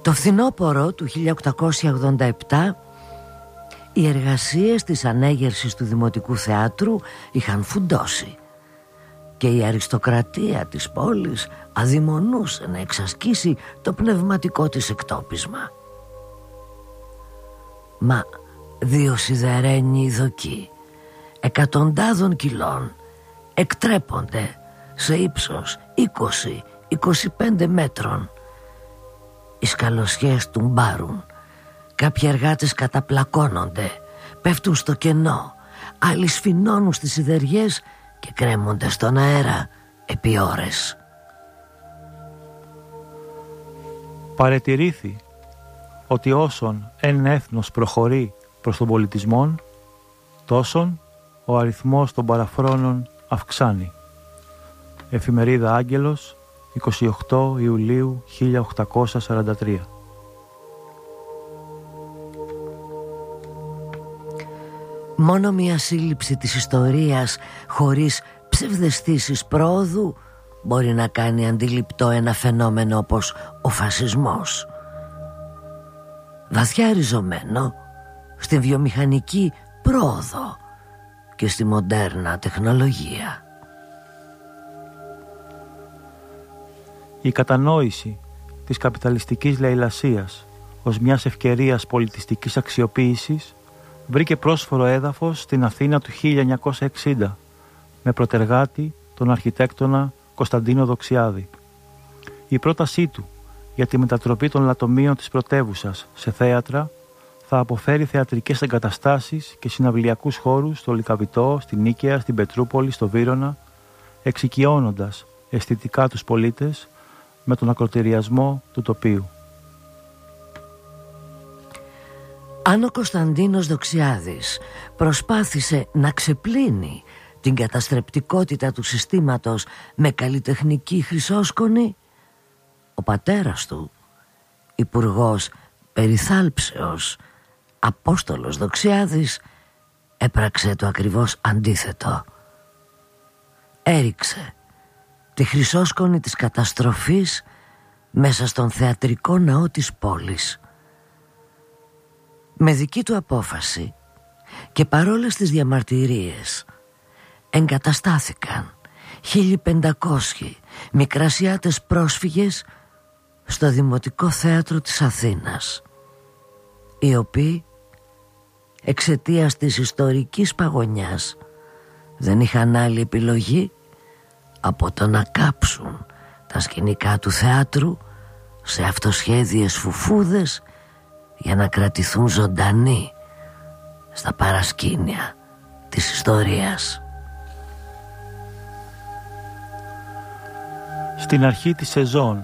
Το φθινόπωρο του 1887 οι εργασίες της ανέγερσης του Δημοτικού Θεάτρου είχαν φουντώσει και η αριστοκρατία της πόλης αδειμονούσε να εξασκήσει το πνευματικό της εκτόπισμα. Μα δύο σιδερένιοι ειδοκοί εκατοντάδων κιλών εκτρέπονται σε ύψος 20-25 μέτρων. Οι σκαλωσιές τουμπάρουν, κάποιοι εργάτες καταπλακώνονται, πέφτουν στο κενό, άλλοι σφινώνουν στις σιδεριές και κρέμονται στον αέρα επί ώρες. Παρετηρήθη ότι όσον ένα έθνος προχωρεί προς τον πολιτισμό, τόσον ο αριθμός των παραφρόνων αυξάνει. Εφημερίδα Άγγελος, 28 Ιουλίου 1843. Μόνο μια σύλληψη της ιστορίας χωρίς ψευδαισθήσεις πρόοδου μπορεί να κάνει αντιληπτό ένα φαινόμενο όπως ο φασισμός, βαθιά ριζωμένο στην βιομηχανική πρόοδο και στη μοντέρνα τεχνολογία. Η κατανόηση της καπιταλιστικής λαιλασίας ως μιας ευκαιρίας πολιτιστικής αξιοποίησης βρήκε πρόσφορο έδαφος στην Αθήνα του 1960 με πρωτεργάτη τον αρχιτέκτονα Κωνσταντίνο Δοξιάδη. Η πρότασή του για τη μετατροπή των λατομείων της πρωτεύουσας σε θέατρα θα αποφέρει θεατρικές εγκαταστάσεις και συναυλιακούς χώρους στο Λυκαβητό, στην Νίκαια, στην Πετρούπολη, στο Βύρωνα, εξοικειώνοντας αισθητικά τους πολίτες με τον ακροτηριασμό του τοπίου. Αν ο Κωνσταντίνος Δοξιάδης προσπάθησε να ξεπλύνει την καταστρεπτικότητα του συστήματος με καλλιτεχνική χρυσόσκονη, ο πατέρας του, υπουργός περιθάλψεως Απόστολος Δοξιάδης, έπραξε το ακριβώς αντίθετο. Έριξε τη χρυσόσκονη της καταστροφής μέσα στον θεατρικό ναό της πόλης. Με δική του απόφαση και παρόλες τις διαμαρτυρίες εγκαταστάθηκαν 1500 μικρασιάτες πρόσφυγες στο Δημοτικό Θέατρο της Αθήνας, οι οποίοι εξαιτίας της ιστορικής παγωνιάς δεν είχαν άλλη επιλογή από το να κάψουν τα σκηνικά του θεάτρου σε αυτοσχέδιες φουφούδες για να κρατηθούν ζωντανοί στα παρασκήνια της ιστορίας. Στην αρχή της σεζόν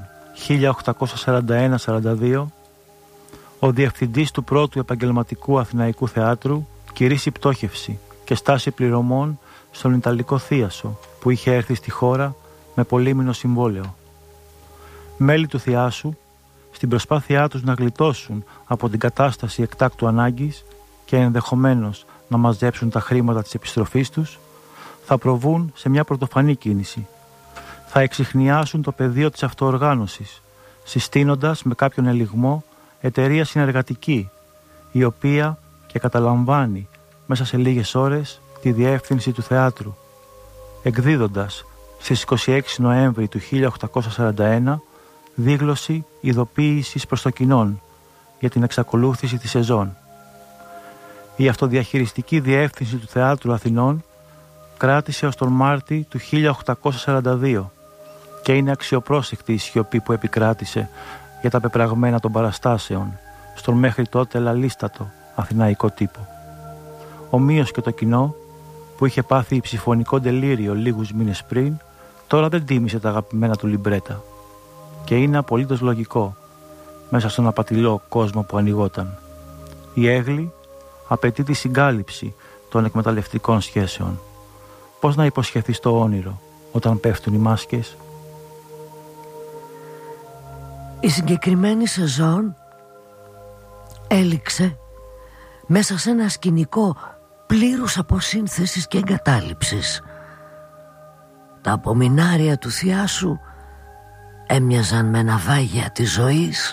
1841-42, ο διευθυντής του πρώτου επαγγελματικού αθηναϊκού θεάτρου κηρύσσει πτώχευση και στάση πληρωμών στον Ιταλικό θίασο που είχε έρθει στη χώρα με πολύμηνο συμβόλαιο. Μέλη του θιάσου, στην προσπάθειά τους να γλιτώσουν από την κατάσταση εκτάκτου ανάγκης και ενδεχομένως να μαζέψουν τα χρήματα της επιστροφής τους, θα προβούν σε μια πρωτοφανή κίνηση. Θα εξιχνιάσουν το πεδίο της αυτοοργάνωσης, συστήνοντας με κάποιον ελιγμό εταιρεία συνεργατική, η οποία και καταλαμβάνει μέσα σε λίγες ώρες τη διεύθυνση του θεάτρου, εκδίδοντας στις 26 Νοέμβρη του 1841 δήλωση ειδοποίησης προς το κοινόν για την εξακολούθηση της σεζόν. Η αυτοδιαχειριστική διεύθυνση του Θεάτρου Αθηνών κράτησε ως τον Μάρτη του 1842 και είναι αξιοπρόσεκτη η σιωπή που επικράτησε για τα πεπραγμένα των παραστάσεων στον μέχρι τότε λαλίστατο αθηναϊκό τύπο. Ομοίως και το κοινό, που είχε πάθει ψηφωνικό ντελήριο λίγους μήνες πριν, τώρα δεν τίμησε τα αγαπημένα του λιμπρέτα. Και είναι απολύτως λογικό μέσα στον απατηλό κόσμο που ανοιγόταν. Η έγλη απαιτεί τη συγκάλυψη των εκμεταλλευτικών σχέσεων. Πώς να υποσχεθείς το όνειρο όταν πέφτουν οι μάσκες? Η συγκεκριμένη σεζόν έληξε μέσα σε ένα σκηνικό πλήρους αποσύνθεσης και εγκατάλειψης. Τα απομεινάρια του θιάσου έμοιαζαν με ναυάγια της ζωής